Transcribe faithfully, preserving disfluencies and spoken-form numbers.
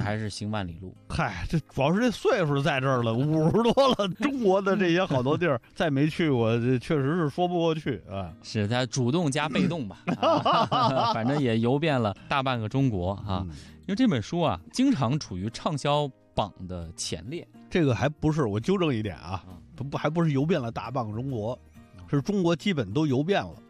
还是行万里路。 嗨，这主要是这岁数在这儿了，五十多了，中国的这些好多地儿再没去过，这确实是说不过去啊。 是他主动加被动吧，啊、反正也游遍了大半个中国啊。因为这本书啊，经常处于畅销榜的前列。 这个还不是，我纠正一点啊，不不还不是游遍了大半个中国，是中国基本都游遍了。